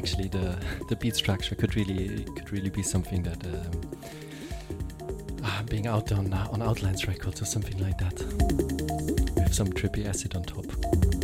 actually the beat structure could really be something that being out on Outlines Records or something like that, with some trippy acid on top.